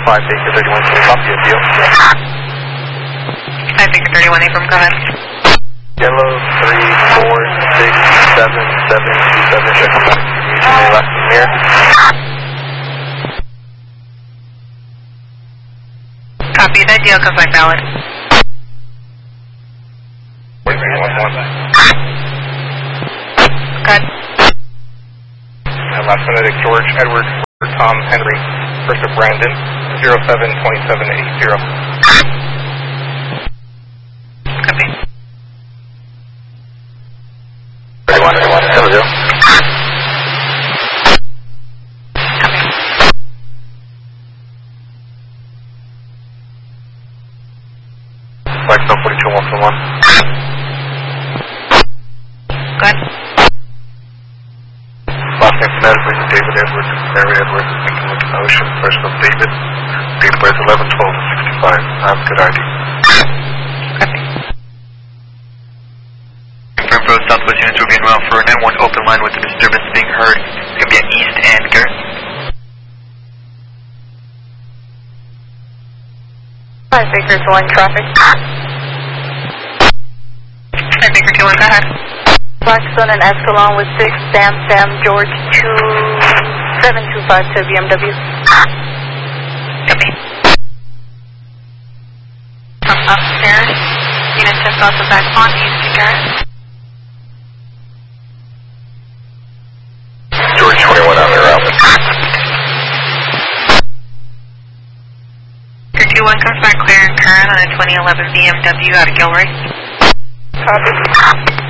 5 Baker 31, can you copy a deal? 5 Baker 31, affirm, go ahead. Yellow 3467727, check the left here. Copy, that deal comes back valid. 4311. Good. And last phonetic, George, Edward, Tom, Henry, first of Brandon, 072780. Copy. 31, hello. Copy. Blackstone 42111. Good. Last name phonetically, David Edwards, Mary Edwards, thinking with an ocean, first of David, date of birth 11/12/65. I have good ID. Copy. Confirm for Southwest units will be en route for an N1 open line with the disturbance being heard. It's going to be at East and Garrett. 5 Baker 21, traffic. 5 Baker 21, go ahead. Blackstone and Escalon with 6, Sam, George 2725 to BMW. Copy. From upstairs, unit 10 south of back on East and Garrett. George 21 on their route. Baker 21 comes back clear and current on a 2011 BMW out of Gilroy. Copy.